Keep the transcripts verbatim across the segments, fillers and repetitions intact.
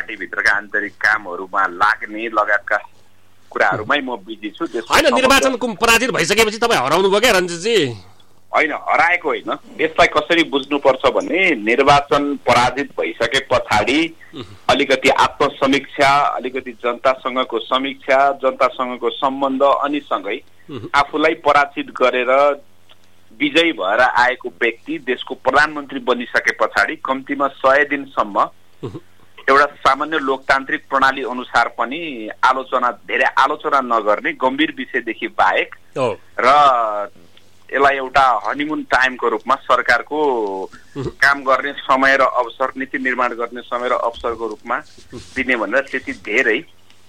पार्टीभित्रका आन्तरिक कामहरूमा लाग्ने लगायतका कुराहरूमै म बिजी छु। होइन, निर्वाचन पराजित भइसकेपछि तपाईँ हराउनु भयो क्या रञ्जितजी? होइन, हराएको होइन। यसलाई कसरी बुझ्नुपर्छ भने निर्वाचन पराजित भइसके पछाडि अलिकति आत्मसमीक्षा, अलिकति जनतासँगको समीक्षा, जनतासँगको सम्बन्ध अनि सँगै आफूलाई पराजित गरेर विजयी भएर आएको व्यक्ति देशको प्रधानमन्त्री बनिसके पछाडि कम्तीमा सय दिनसम्म एउटा सामान्य लोकतान्त्रिक प्रणाली अनुसार पनि आलोचना धेरै आलोचना नगर्ने गम्भीर विषयदेखि बाहेक र यसलाई एउटा हनीमुन टाइमको रूपमा सरकारको काम गर्ने समय र अवसर, नीति निर्माण गर्ने समय र अवसरको रूपमा दिने भनेर त्यति धेरै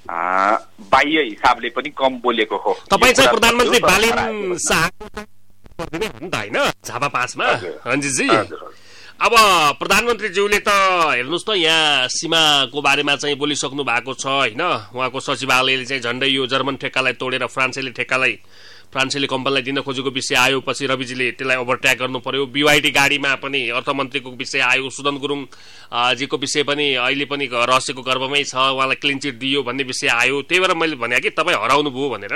बाह्य हिसाबले पनि कम बोलेको हो। तपाईँ चाहिँ प्रधानमन्त्री बालिन शाह पर्दिने हो नि त होइन झापा पाँचमा रञ्जितजी? अब प्रधानमन्त्रीज्यूले त हेर्नुहोस् त यहाँ सीमाको बारेमा चाहिँ बोलिसक्नु भएको छ होइन। उहाँको सचिवालयले चाहिँ झन्डै यो जर्मन ठेक्कालाई तोडेर फ्रान्सेली ठेक्कालाई फ्रान्सेली कम्पनीलाई दिन खोजेको विषय आयो, पछि रविजीले त्यसलाई ओभरट्याक गर्नु पर्यो। बिवाइटी गाडीमा पनि अर्थमन्त्रीको विषय आयो, सुदन गुरुङ जीको विषय पनि अहिले पनि रहस्यको गर्भमै छ, उहाँलाई क्लिन चिट दियो भन्ने विषय आयो। त्यही भएर मैले भने कि तपाईँ हराउनु भयो भनेर।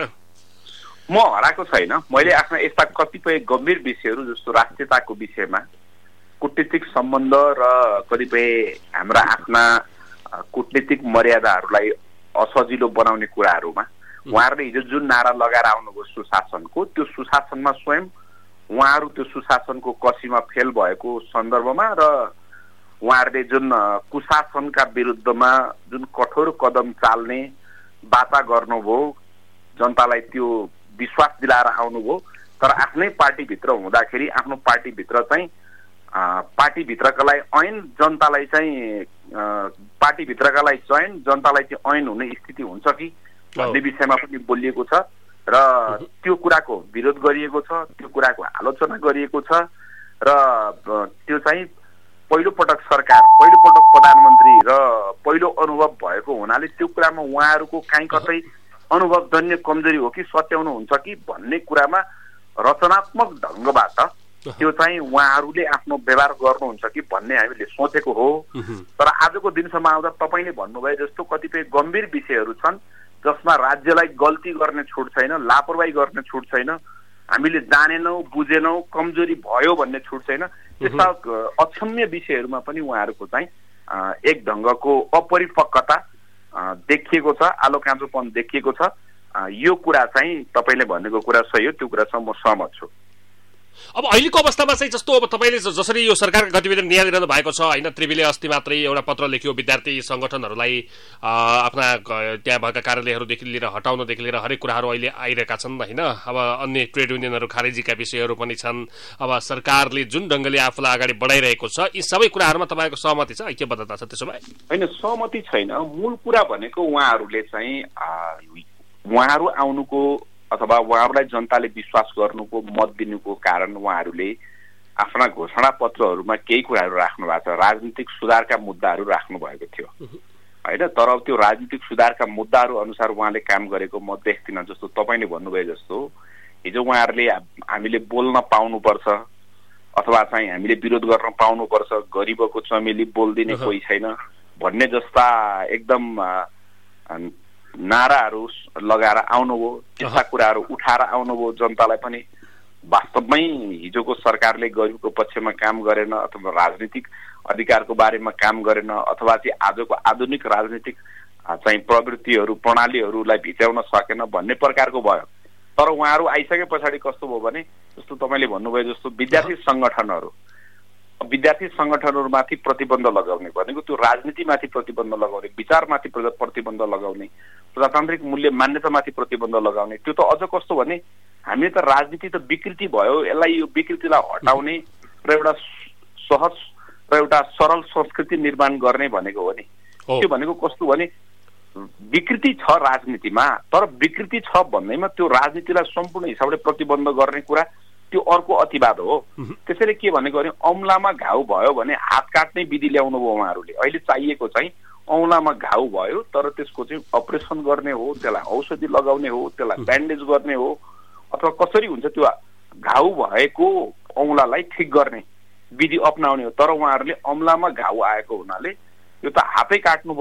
म हराएको छैन। मैले आफ्ना यस्ता कतिपय गम्भीर विषयहरू जस्तो राष्ट्रियताको विषयमा, कूटनीतिक सम्बन्ध र कतिपय हाम्रा आफ्ना कूटनीतिक मर्यादाहरूलाई असजिलो बनाउने कुराहरूमा उहाँहरूले हिजो जुन नारा लगाएर आउनुभयो सुशासनको, त्यो सुशासनमा स्वयं उहाँहरू त्यो सुशासनको कसीमा फेल भएको सन्दर्भमा र उहाँहरूले जुन कुशासनका विरुद्धमा जुन कठोर कदम चाल्ने वाचा गर्नुभयो, जनतालाई त्यो विश्वास दिलाएर आउनुभयो, तर आफ्नै पार्टीभित्र हुँदाखेरि आफ्नो पार्टीभित्र चाहिँ पार्टीभित्रकालाई ऐन, जनतालाई चाहिँ पार्टीभित्रकालाई चयन, जनतालाई चाहिँ ऐन हुने स्थिति हुन्छ कि भन्ने विषयमा पनि बोलिएको छ र त्यो कुराको विरोध गरिएको छ, त्यो कुराको आलोचना गरिएको छ र त्यो चाहिँ पहिलो पटक सरकार, पहिलो पटक प्रधानमन्त्री र पहिलो अनुभव भएको हुनाले त्यो कुरामा उहाँहरूको काहीँ कतै अनुभवजन्य कमजोरी हो कि सच्याउनु हुन्छ कि भन्ने कुरामा रचनात्मक ढङ्गबाट त्यो चाहिँ उहाँहरूले आफ्नो व्यवहार गर्नुहुन्छ कि भन्ने हामीले सोचेको हो। तर आजको दिनसम्म आउँदा तपाईँले भन्नुभयो जस्तो कतिपय गम्भीर विषयहरू छन् जसमा राज्यलाई गल्ती गर्ने छुट छैन, लापरवाही गर्ने छुट छैन, हामीले जानेनौँ, बुझेनौँ, कमजोरी भयो भन्ने छुट छैन। त्यस्ता अक्षम्य विषयहरूमा पनि उहाँहरूको चाहिँ एक ढङ्गको अपरिपक्वता देखिएको छ, आलो काँचोपन देखिएको छ। यो कुरा चाहिँ तपाईँले भनेको कुरा सही हो, त्यो कुरासँग म सहमत छु। अब अहिलेको अवस्थामा चाहिँ जस्तो अब तपाईँले जसरी यो सरकारको गतिविधि निहालिरहनु भएको छ होइन, त्रिवेले अस्ति मात्रै एउटा पत्र लेख्यो विद्यार्थी सङ्गठनहरूलाई आफ्ना त्यहाँ भएका कार्यालयहरूदेखि लिएर हटाउनदेखि लिएर हरेक कुराहरू अहिले आइरहेका छन् होइन। अब अन्य ट्रेड युनियनहरू खारेजीका विषयहरू पनि छन्। अब सरकारले जुन ढङ्गले आफूलाई अगाडि बढाइरहेको छ, यी सबै कुराहरूमा तपाईँको सहमति छ, ऐक्यबद्धता छ त्यसो भए? होइन, सहमति छैन। मूल कुरा भनेको उहाँहरूले चाहिँ उहाँहरू आउनुको अथवा उहाँहरूलाई जनताले विश्वास गर्नुको, मत दिनुको कारण उहाँहरूले आफ्ना घोषणा पत्रहरूमा केही कुराहरू राख्नु भएको छ। राजनीतिक सुधारका मुद्दाहरू राख्नु भएको थियो होइन, तर त्यो राजनीतिक सुधारका मुद्दाहरू अनुसार उहाँले काम गरेको म देख्दिनँ। जस्तो तपाईँले भन्नुभयो जस्तो हिजो उहाँहरूले हामीले बोल्न पाउनुपर्छ अथवा चाहिँ हामीले विरोध गर्न पाउनुपर्छ, गरिबको चमेली बोलिदिने कोही छैन भन्ने जस्ता एकदम नाराहरू लगाएर आउनुभयो, त्यस्ता कुराहरू उठाएर आउनुभयो। जनतालाई पनि वास्तवमै हिजोको सरकारले गरिबको पक्षमा काम गरेन अथवा राजनीतिक अधिकारको बारेमा काम गरेन अथवा चाहिँ आजको आधुनिक राजनीतिक चाहिँ प्रवृत्तिहरू प्रणालीहरूलाई भित्र्याउन सकेन भन्ने प्रकारको भयो। तर उहाँहरू आइसके पछाडि कस्तो भयो भने जस्तो तपाईँले भन्नुभयो जस्तो विद्यार्थी सङ्गठनहरू विद्यार्थी सङ्गठनहरूमाथि प्रतिबन्ध लगाउने भनेको त्यो राजनीतिमाथि प्रतिबन्ध लगाउने, विचारमाथि प्रतिबन्ध लगाउने, प्रजातान्त्रिक मूल्य मान्यतामाथि प्रतिबन्ध लगाउने। त्यो त अझ कस्तो भने हामीले त राजनीति त विकृति भयो, यसलाई यो विकृतिलाई हटाउने र एउटा सहज र एउटा सरल संस्कृति निर्माण गर्ने भनेको हो नि। त्यो भनेको कस्तो भने विकृति छ राजनीतिमा, तर विकृति छ भन्दैमा त्यो राजनीतिलाई सम्पूर्ण हिसाबले प्रतिबन्ध गर्ने कुरा त्यो अर्को अतिवाद हो। त्यसैले के भनेको भने औँलामा घाउ भयो भने हात काट्ने विधि ल्याउनु भयो उहाँहरूले। अहिले चाहिएको चाहिँ औँलामा घाउ भयो तर त्यसको चाहिँ अपरेसन गर्ने हो, त्यसलाई औषधि लगाउने हो, त्यसलाई ब्यान्डेज गर्ने हो अथवा कसरी हुन्छ त्यो घाउ भएको औँलालाई ठिक गर्ने विधि अपनाउने हो। तर उहाँहरूले औँलामा घाउ आएको हुनाले यो त हातै काट्नु